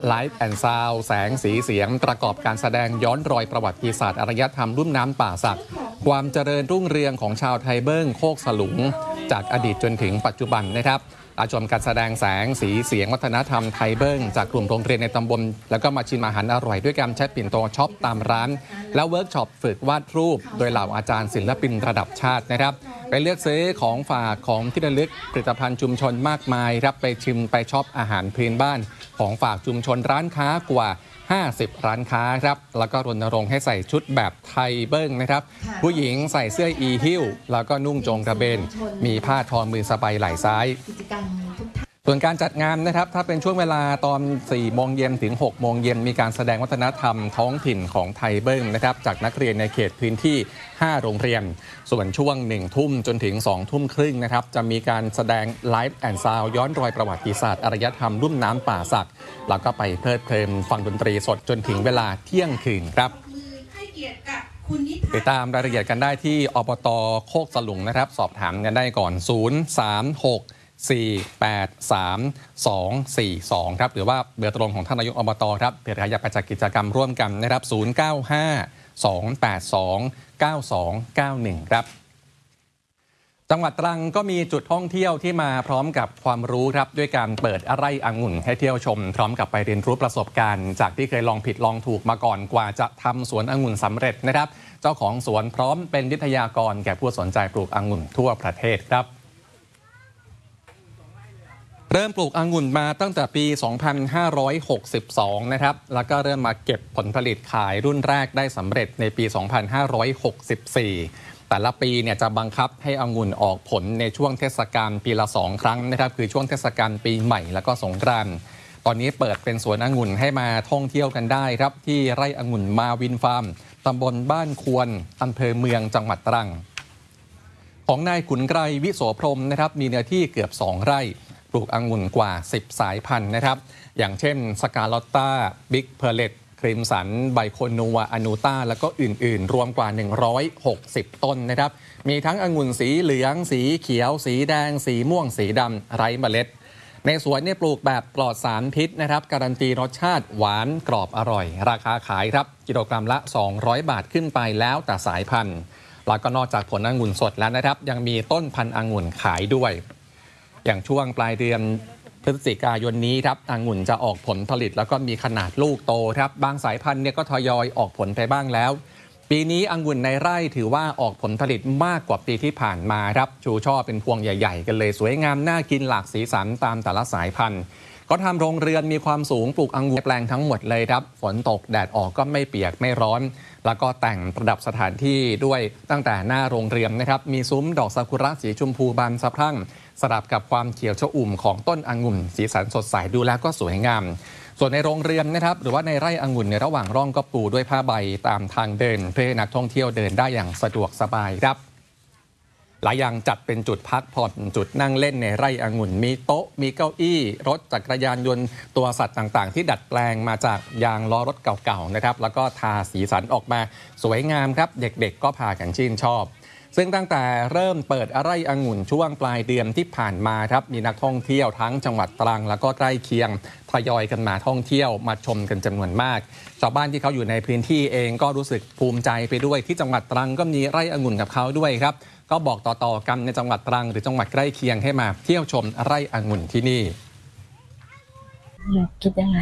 ไลฟ์แอนด์ซาวด์แสงสีเสียงประกอบการแสดงย้อนรอยประวัติศาสตร์อารยธรรมลุ่มน้ำป่าสักความเจริญรุ่งเรืองของชาวไทเบิ้งโคกสลุงจากอดีตจนถึงปัจจุบันนะครับชมการแสดงแสงสีเสียงวัฒนธรรมไทเบิ้งจากกลุ่มโรงเรียนในตำบลแล้วก็มาชิมอาหารอร่อยด้วยการใช้ปิ่นโตช็อปตามร้านและเวิร์กช็อปฝึกวาดรูปโดยเหล่าอาจารย์ศิลปินระดับชาตินะครับไปเลือกซื้อของฝากของที่ระลึกผลิตภัณฑ์ชุมชนมากมายครับไปชิมไปช็อปอาหารพื้นบ้านของฝากชุมชนร้านค้ากว่า50ร้านค้าครับแล้วก็รณรงค์ให้ใส่ชุดแบบไทเบิ้งนะครับผู้หญิงใส่เสื้ออีฮิ้วแล้วก็นุ่งโจงกระเบนมีผ้าทอมือสบายไหล่ซ้ายส่วนการจัดงานนะครับถ้าเป็นช่วงเวลาตอน4 โมงเย็นถึง6 โมงเย็นมีการแสดงวัฒนธรรมท้องถิ่นของไทเบิ้งนะครับจากนักเรียนในเขตพื้นที่5โรงเรียนส่วนช่วง1 ทุ่มจนถึง2 ทุ่มครึ่งนะครับจะมีการแสดงไลฟ์แอนด์ซาวด์ย้อนรอยประวัติศาสตร์อารยธรรมลุ่มน้ำป่าสักแล้วก็ไปเพลิดเพลินฟังดนตรีสดจนถึงเวลาเที่ยงคืนครับติดตามรายละเอียดกันได้ที่อบต.โคกสลุงนะครับสอบถามกันได้ก่อน036-483-242ครับหรือว่าเบอร์ตรงของท่านนายกอบต.ครับเผื่อใครอยากไปจัดกิจกรรมร่วมกันนะครับ095-282-9291ครับจังหวัดตรังก็มีจุดท่องเที่ยวที่มาพร้อมกับความรู้ครับด้วยการเปิดไร่องุ่นให้เที่ยวชมพร้อมกับไปเรียนรู้ประสบการณ์จากที่เคยลองผิดลองถูกมาก่อนกว่าจะทำสวนองุ่นสำเร็จนะครับเจ้าของสวนพร้อมเป็นวิทยากรแก่ผู้สนใจปลูกองุ่นทั่วประเทศครับเริ่มปลูกองุ่นมาตั้งแต่ปี 2562 นะครับแล้วก็เริ่มมาเก็บผลผลิตขายรุ่นแรกได้สำเร็จในปี 2564 แต่ละปีเนี่ยจะบังคับให้องุ่นออกผลในช่วงเทศกาลปีละ2 ครั้งนะครับคือช่วงเทศกาลปีใหม่แล้วก็สงกรานต์ตอนนี้เปิดเป็นสวนองุ่นให้มาท่องเที่ยวกันได้ครับที่ไร่องุ่นมาวินฟาร์มตำบลบ้านควรอำเภอเมืองจังหวัดตรังของนายขุนไกรวิโสพรหมนะครับมีเนื้อที่เกือบ2 ไร่ปลูกองุ่นกว่า10สายพันธุ์นะครับอย่างเช่นสกาลอตต้าบิ๊กเพอร์เลตครีมสันไบโคนัวอนูต้าแล้วก็อื่นๆรวมกว่า160ต้นนะครับมีทั้งองุ่นสีเหลืองสีเขียวสีแดงสีม่วงสีดำไร้เมล็ดในสวนเนี่ยปลูกแบบปลอดสารพิษนะครับการันตีรสชาติหวานกรอบอร่อยราคาขายครับกิโลกรัมละ200 บาทขึ้นไปแล้วแต่สายพันธุ์แล้วก็นอกจากผลองุ่นสดแล้วนะครับยังมีต้นพันธุ์องุ่นขายด้วยอย่างช่วงปลายเดือนพฤศจิกายนนี้ครับองุ่นจะออกผลผลิตแล้วก็มีขนาดลูกโตครับบางสายพันธุ์เนี่ยก็ทยอยออกผลไปบ้างแล้วปีนี้องุ่นในไร่ถือว่าออกผลผลิตมากกว่าปีที่ผ่านมาครับชูช่อเป็นพวงใหญ่ๆกันเลยสวยงามน่ากินหลากสีสันตามแต่ละสายพันธุ์ก็ทำโรงเรือนมีความสูงปลูกองุ่นแปลงทั้งหมดเลยครับฝนตกแดดออกก็ไม่เปียกไม่ร้อนแล้วก็แต่งประดับสถานที่ด้วยตั้งแต่หน้าโรงเรือนนะครับมีซุ้มดอกซากุระสีชมพูบานสะพรั่งสลับกับความเขียวชอุ่มของต้นองุ่นสีสันสดใสดูแล้วก็สวยงามส่วนในโรงเรือนนะครับหรือว่าในไร่องุ่นในระหว่างร่องก็ปูด้วยผ้าใบตามทางเดินเพื่อให้นักท่องเที่ยวเดินได้อย่างสะดวกสบายครับหลายอย่างจัดเป็นจุดพักผ่อนจุดนั่งเล่นในไร่องุ่นมีโต๊ะมีเก้าอี้รถจักรยานยนต์ตัวสัตว์ต่างๆที่ดัดแปลงมาจากยางล้อรถเก่าๆนะครับแล้วก็ทาสีสันออกมาสวยงามครับเด็กๆก็พากันชื่นชอบซึ่งตั้งแต่เริ่มเปิดไร่องุ่นช่วงปลายเดือนที่ผ่านมาครับมีนักท่องเที่ยวทั้งจังหวัดตรังแล้วก็ใกล้เคียงทยอยกันมาท่องเที่ยวมาชมกันจำนวนมากชาวบ้านที่เขาอยู่ในพื้นที่เองก็รู้สึกภูมิใจไปด้วยที่จังหวัดตรังก็มีไร่องุ่นกับเขาด้วยครับก็บอกต่อๆกันในจังหวัดตรังหรือจังหวัดใกล้เคียงให้มาเที่ยวชมไร่องุ่นที่นี่คิดยังไง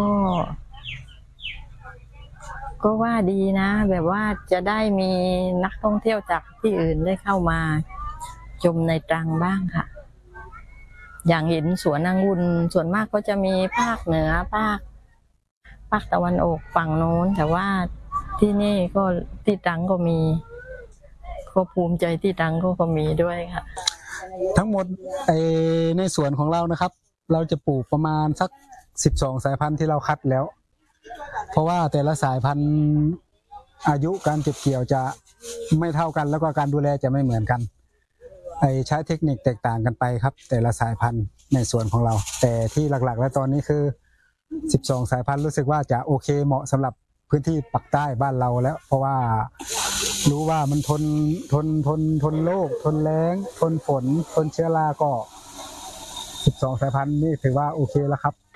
ก็ว่าดีนะแบบว่าจะได้มีนักท่องเที่ยวจากที่อื่นได้เข้ามาชมในตรังบ้างค่ะอย่างเห็นสวนองุ่นส่วนมากก็จะมีภาคเหนือภาคตะวันออกฝั่งโน้นแต่ว่าที่นี่ก็ที่ตรังก็มีก็ภูมิใจที่ตรังก็มีด้วยค่ะทั้งหมดในสวนของเรานะครับเราจะปลูกประมาณสัก12สายพันธุ์ที่เราคัดแล้วเพราะว่าแต่ละสายพันธุ์อายุการเก็บเกี่ยวจะไม่เท่ากันแล้วก็การดูแลจะไม่เหมือนกันใช้เทคนิคแตกต่างกันไปครับแต่ละสายพันธุ์ในสวนของเราแต่ที่หลักๆและตอนนี้คือ12สายพันธุ์รู้สึกว่าจะโอเคเหมาะสำหรับพื้นที่ปักใต้บ้านเราแล้วเพราะว่ารู้ว่ามันทนโรคทนแล้งทนฝนทนเชื้อราก็12สายพันธุ์นี่ถือว่าโอเคแล้วครับ